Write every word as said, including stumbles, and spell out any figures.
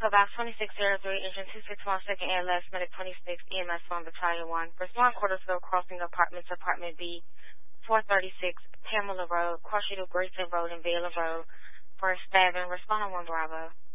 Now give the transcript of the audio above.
box twenty-six oh three, engine two six one, second air left, medic twenty-six, E M S one, battalion one. Respond Quartersville, crossing apartments, apartment B, four thirty-six, Pamela Road, Quashito Grayson Road, and Vela Road for a stabbing. Respond on one Bravo.